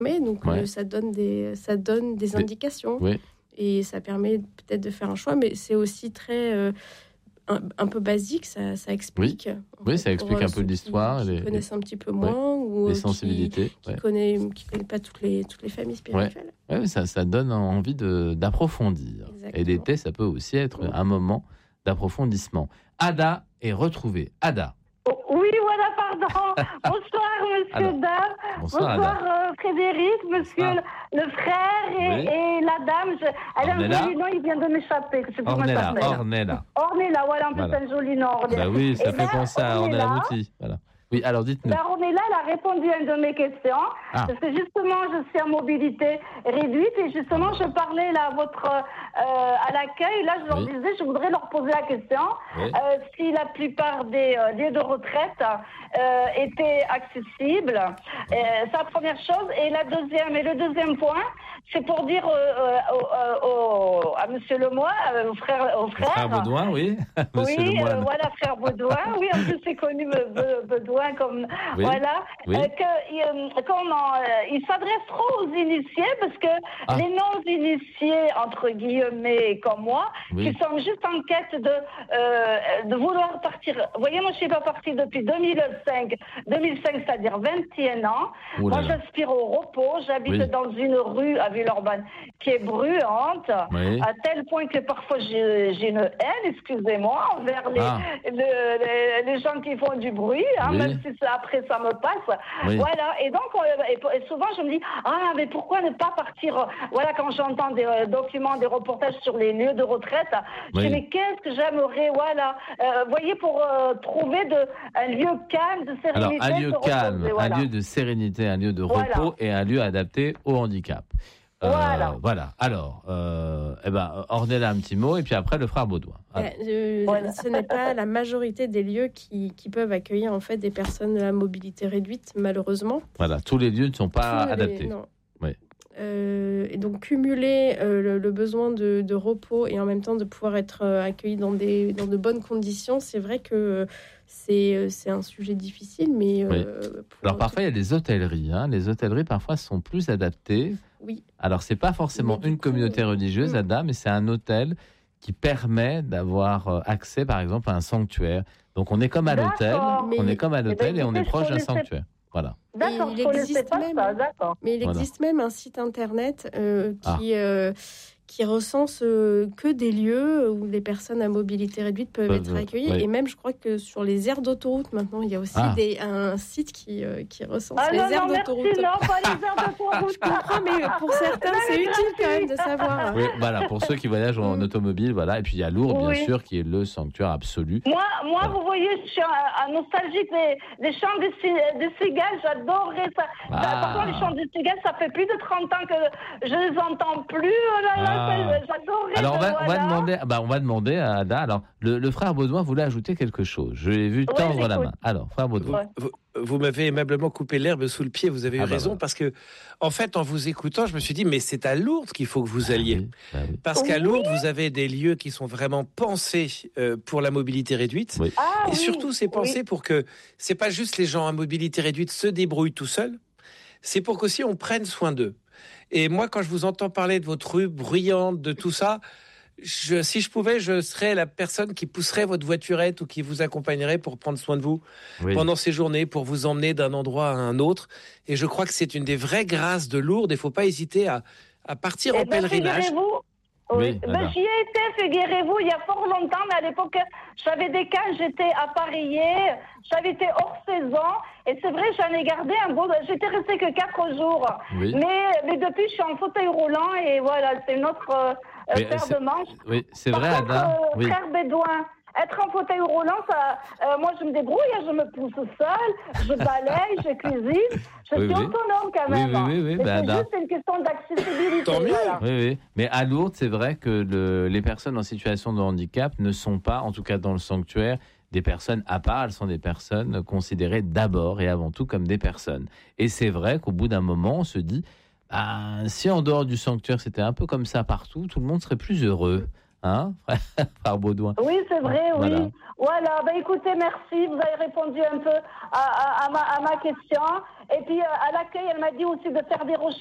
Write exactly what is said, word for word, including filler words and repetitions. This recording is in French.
s'exprimer, donc Ouais. euh, ça donne des, ça donne des Des- indications. Oui. Et ça permet peut-être de faire un choix, mais c'est aussi très euh, un, un peu basique, ça, ça explique. en Oui, fait, ça pour, explique euh, un peu ceux l'histoire Qui, et qui les- connaissent un petit peu moins ou les euh, qui, sensibilités. qui ouais. connaît, qui connaît pas toutes les toutes les familles spirituelles. Ouais, mais ça, ça donne envie de, d'approfondir. Exactement. Et l'été, ça peut aussi être Mm. un moment d'approfondissement. Ada est retrouvée. Ada. Oui, voilà, pardon. Bonsoir, monsieur, Alors, dame. bonsoir, Bonsoir, Ada. euh, Frédéric, monsieur Bonsoir. le, le frère et, Oui. et la dame. Je, elle a un Ornella. joli nom, il vient de m'échapper. Je sais plus comment elle Ornella, s'appelle. Ornella. Ornella, voilà, en plus, Voilà. c'est un joli nom. Ornella. Bah oui, ça Eh fait ben, penser à Ornella Ornella, Muti. Voilà. Oui, alors dites-nous. ben, Ornella, elle a répondu à une de mes questions. Ah. Parce que justement, je suis en mobilité réduite et justement, je parlais là à votre euh, à l'accueil. Là, je leur Oui. disais, je voudrais leur poser la question Oui. euh, si la plupart des euh, lieux de retraite euh, étaient accessibles. Euh, c'est la première chose. Et la deuxième, et le deuxième point, c'est pour dire euh, euh, au- au- à Monsieur Lemoine, euh, au frère, au frère. Frère Baudouin, oui. Monsieur Oui, Lemoine. euh, voilà, frère Baudouin. Oui, en plus, c'est connu, Be- Be- Baudouin, comme. Oui, Voilà. oui. Euh, que, euh, comment, euh, il s'adresse trop aux initiés, parce que Ah. les non-initiés, entre guillemets, comme moi, Oui. qui sont juste en quête de, euh, de vouloir partir. Vous voyez, moi, je suis pas partie depuis deux mille cinq, deux mille cinq, c'est-à-dire vingt et un ans. Oh là Moi, là. j'aspire au repos. J'habite Oui. dans une rue à Villeurbanne qui est bruyante, Oui. à tel point que parfois j'ai j'ai une haine, excusez-moi, envers les, Ah. le- les, les gens qui font du bruit, hein, Oui. même si ça- après ça me passe. Oui. Voilà. Et donc, euh, et, et souvent, je me dis, ah, mais pourquoi ne pas partir euh, Voilà, quand j'entends des euh, documents, des reportages sur les lieux de retraite, je Oui. dis, mais qu'est-ce que j'aimerais, voilà, euh, voyez, pour euh, trouver de, un lieu calme, de Alors, sérénité. un lieu se calme, reposer, voilà. un lieu de sérénité, un lieu de Voilà. repos et un lieu adapté au handicap. Euh, Voilà. Voilà. Alors, euh, eh ben, Ornella, un petit mot, et puis après, le frère Baudouin. Alors, Euh, euh, Voilà. Ce n'est pas la majorité des lieux qui, qui peuvent accueillir en fait des personnes à mobilité réduite, malheureusement. voilà, tous les lieux ne sont pas Tous les- adaptés. non. Oui. Euh, et donc cumuler euh, le, le besoin de, de repos et en même temps de pouvoir être euh, accueilli dans, des, dans de bonnes conditions, c'est vrai que euh, c'est, euh, c'est un sujet difficile, mais... euh, pour- Alors, parfois, il y a des hôtelleries. Hein. Les hôtelleries, parfois, sont plus adaptées. Oui, Alors, c'est pas forcément Mais du une coup, communauté religieuse, mm. Ada, mais c'est un hôtel qui permet d'avoir euh, accès, par exemple, à un sanctuaire. Donc, on est comme à D'accord. l'hôtel, Mais- on est comme à l'hôtel et on est écoutez, proche je d'un connaissais- sanctuaire. Voilà. D'accord, Et il je connaissais existe pas même, ça, hein. d'accord. mais il Voilà. existe même un site internet euh, Ah. qui, euh, qui recense euh, que des lieux où les personnes à mobilité réduite peuvent Peuvent, être accueillies. oui. Et même, je crois que sur les aires d'autoroute, maintenant, il y a aussi Ah. des, un site qui, euh, qui recense Ah les non, aires non, merci, d'autoroute. non, pas les aires d'autoroute. Je comprends, mais pour certains, c'est utile quand même de savoir. Oui, voilà, pour ceux qui voyagent en Mm. automobile, voilà. Et puis, il y a Lourdes, bien Oui. sûr, qui est le sanctuaire absolu. Moi, moi Voilà. vous voyez, je suis un, un nostalgique des, des chants des, ci- des cigales, j'adorais ça. Ah. Ça, Par contre, les chants des cigales, ça fait plus de trente ans que je les entends plus. Oh là là, Ah. ça, j'adorais. Alors, on va, on va voilà. demander, bah, on va demander à Ada. Alors, le, le frère Baudouin voulait ajouter quelque chose. Je l'ai vu tendre la j'écoute. main. Alors, frère Baudouin. Ouais. Vous, vous m'avez aimablement coupé l'herbe sous le pied, vous avez eu Ah bah raison, voilà. parce que, en fait, en vous écoutant, je me suis dit, mais c'est à Lourdes qu'il faut que vous alliez. Ah oui, bah oui. Parce qu'à Oui. Lourdes, vous avez des lieux qui sont vraiment pensés euh, pour la mobilité réduite. Oui. Ah, Et oui, surtout, c'est pensé oui. pour que c'est pas juste les gens à mobilité réduite se débrouillent tout seuls, c'est pour qu'aussi on prenne soin d'eux. Et moi, quand je vous entends parler de votre rue bruyante, de tout ça, je, si je pouvais, je serais la personne qui pousserait votre voiturette ou qui vous accompagnerait pour prendre soin de vous Oui. pendant ces journées, pour vous emmener d'un endroit à un autre. Et je crois que c'est une des vraies grâces de Lourdes. Il ne faut pas hésiter à, à partir en Eh ben, pèlerinage. figurez-vous, Oui, ben, voilà. j'y ai été, figurez-vous, il y a fort longtemps, mais à l'époque, j'avais des cas, j'étais appareillée, j'avais été hors saison, et c'est vrai, j'en ai gardé un beau. J'étais restée que quatre jours. Oui. Mais, mais depuis, je suis en fauteuil roulant, et voilà, c'est une autre euh, Mais, paire c'est- de manches. Oui, c'est Par vrai, contre, Ada. euh, Oui. frère Bédouin, être en fauteuil roulant, ça, euh, moi je me débrouille, hein, je me pousse seule, je balaye, je cuisine, je Oui, suis oui. autonome quand Oui, même. oui, oui, oui, Mais bah, c'est bah. juste une question d'accessibilité. Tant mieux. voilà. Oui, oui. Mais à Lourdes, c'est vrai que le- les personnes en situation de handicap ne sont pas, en tout cas dans le sanctuaire, des personnes à part. Elles sont des personnes considérées d'abord et avant tout comme des personnes. Et c'est vrai qu'au bout d'un moment, on se dit, ah, si en dehors du sanctuaire, c'était un peu comme ça partout, tout le monde serait plus heureux. hein, frère Baudouin. Oui, c'est vrai, Voilà. oui. Voilà, ben écoutez, merci, vous avez répondu un peu à, à, à, ma, à ma question. Et puis, euh, à l'accueil, elle m'a dit aussi de faire des recherches.